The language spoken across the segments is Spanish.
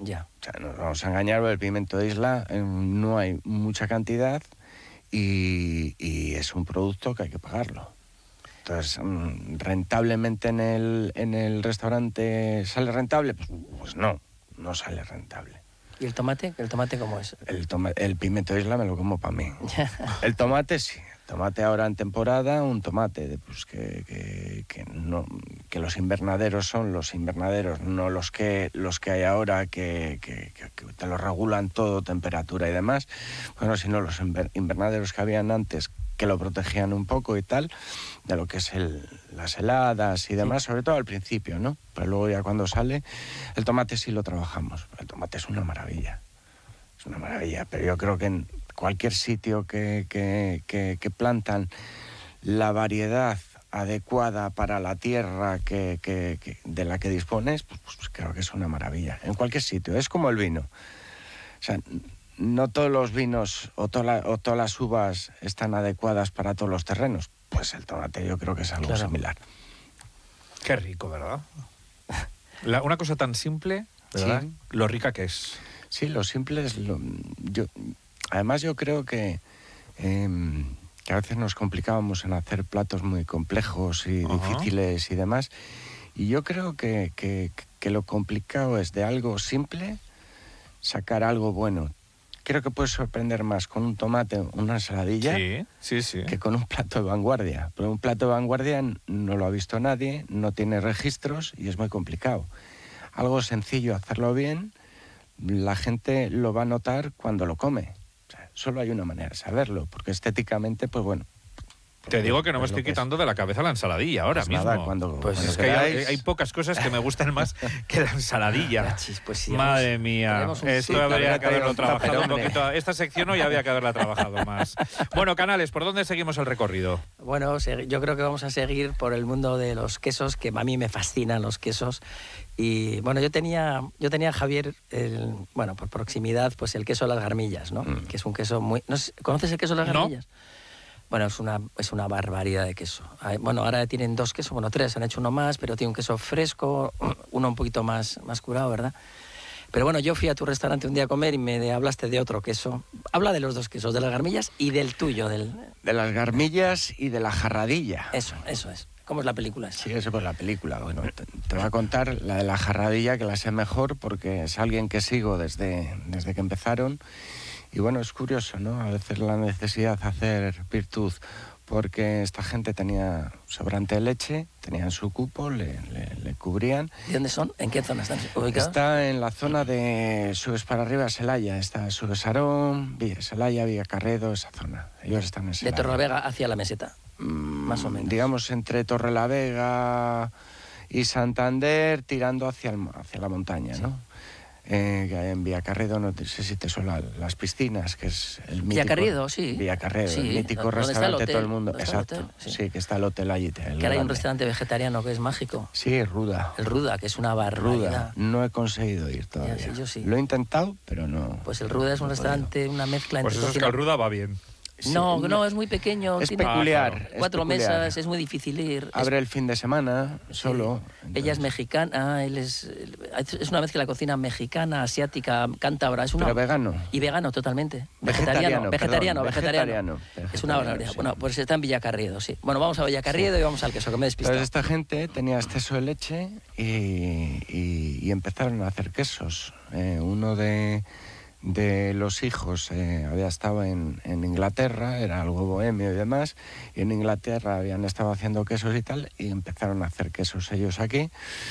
Ya. O sea, no nos vamos a engañar, el pimiento de isla no hay mucha cantidad y es un producto que hay que pagarlo. Entonces, rentablemente en el restaurante, ¿sale rentable? Pues no sale rentable. ¿Y el tomate? ¿El tomate cómo es? El pimiento de isla me lo como para mí. El tomate sí. El tomate ahora en temporada, un tomate pues que los invernaderos son los invernaderos, no los que hay ahora que te lo regulan todo, temperatura y demás. Bueno, sino los invernaderos que habían antes, que lo protegían un poco y tal, de lo que es las heladas y demás, sobre todo al principio, ¿no? Pero luego ya cuando sale, el tomate sí lo trabajamos. El tomate es una maravilla. Es una maravilla, pero yo creo que en cualquier sitio que plantan la variedad adecuada para la tierra de la que dispones, pues creo que es una maravilla. En cualquier sitio, es como el vino. O sea, no todos los vinos o todas las uvas están adecuadas para todos los terrenos. Pues el tomate yo creo que es algo similar. Qué rico, ¿verdad? Una cosa tan simple, ¿verdad? Sí. Lo rica que es. Sí, lo simple es... Además yo creo que a veces nos complicábamos en hacer platos muy complejos y difíciles y demás. Y yo creo que lo complicado es de algo simple sacar algo bueno. Creo que puedes sorprender más con un tomate, una ensaladilla, sí. que con un plato de vanguardia. Pero un plato de vanguardia no lo ha visto nadie, no tiene registros y es muy complicado. Algo sencillo, hacerlo bien, la gente lo va a notar cuando lo come. O sea, solo hay una manera de saberlo, porque estéticamente, pues bueno... Te digo que no me estoy quitando de la cabeza la ensaladilla ahora mismo. Nada, cuando es que hay pocas cosas que me gustan más que la ensaladilla. Pues sí, madre mía, esto habría que haberlo trabajado un poquito. Esta sección hoy había que haberla trabajado más. Bueno, Canales, ¿por dónde seguimos el recorrido? Bueno, yo creo que vamos a seguir por el mundo de los quesos, que a mí me fascinan los quesos. Y bueno, yo tenía Javier, por proximidad, pues el queso de las Garmillas, ¿no? Que es un queso muy... ¿Conoces el queso de las Garmillas? No. Bueno, es una barbaridad de queso. Bueno, ahora tienen 2 quesos, 3, han hecho uno más, pero tiene un queso fresco, uno un poquito más curado, ¿verdad? Pero bueno, yo fui a tu restaurante un día a comer y me hablaste de otro queso. Habla de los 2 quesos, de las Garmillas y del tuyo. De las Garmillas y de la Jarradilla. Eso es. ¿Cómo es la película esa? Sí, eso es la película. Bueno, te voy a contar la de la Jarradilla, que la sé mejor, porque es alguien que sigo desde que empezaron. Y bueno, es curioso, ¿no? A veces la necesidad de hacer virtud, porque esta gente tenía sobrante de leche, tenían su cupo, le cubrían. ¿Y dónde son? ¿En qué zona están ubicados? Está en la zona de Subes para arriba, Celaya. Está Subes Sarón, Celaya, Villacarredo, esa zona. Ellos están en Celaya. De Torrelavega hacia la meseta, más o menos. Digamos, entre Torrelavega y Santander, tirando hacia la montaña, ¿no? En Villacarredo, no sé si te suenan las piscinas, que es el mítico... Villacarredo, sí. Villacarredo, sí, el mítico restaurante de todo el mundo. Exacto, sí, que está el hotel allí. Que ahora hay un restaurante vegetariano que es mágico. Sí, Ruda. El Ruda, que es una barbaridad. Ruda, no he conseguido ir todavía. Sí, yo sí. Lo he intentado, pero no... Pues el Ruda es un restaurante, una mezcla entre... Pues eso es que el Ruda va bien. Sí, no, es muy pequeño. Es tiene peculiar. 4 mesas, es muy difícil ir. Abre el fin de semana, solo. Entonces... Ella es mexicana, él es una mezcla de la cocina mexicana, asiática, cántabra. Pero vegano. Y vegano, totalmente. Vegetariano. Es una barbaridad. Bueno, pues está en Villacarriedo, sí. Bueno, vamos a Villacarriedo y vamos al queso, que me he despistado. Pues esta gente tenía exceso de leche y empezaron a hacer quesos. Uno de los hijos había estado en Inglaterra, era algo bohemio y demás, y en Inglaterra habían estado haciendo quesos y tal, y empezaron a hacer quesos ellos aquí,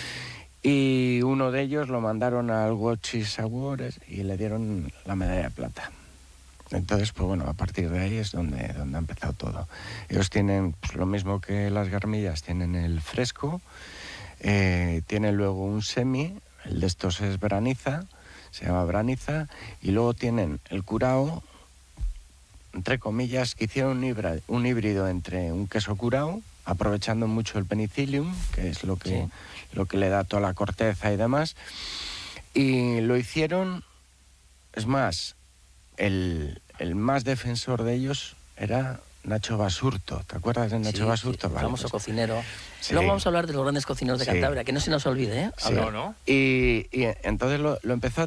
y uno de ellos lo mandaron al World Cheese Awards y le dieron la medalla de plata. Entonces, pues bueno, a partir de ahí es donde ha empezado todo. Ellos tienen pues, lo mismo que las Garmillas, tienen el fresco, tienen luego un semi, el de estos es Braniza, se llama Braniza, y luego tienen el curao, entre comillas, que hicieron un híbrido entre un queso curao, aprovechando mucho el penicillium, que es lo que le da toda la corteza y demás, y lo hicieron, es más, el más defensor de ellos era Nacho Basurto. ¿Te acuerdas de Nacho Basurto? Sí, vale, famoso pues, cocinero. Sí. Luego vamos a hablar de los grandes cocineros de Cantabria, que no se nos olvide, ¿eh? Sí. ¿No? Y entonces lo empezó